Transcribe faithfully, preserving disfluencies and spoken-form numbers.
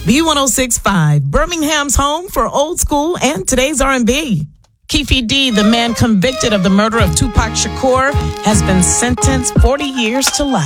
B one oh six point five, Birmingham's home for old school and today's R and B. Keefe D, the man convicted of the murder of Tupac Shakur, has been sentenced forty years to life.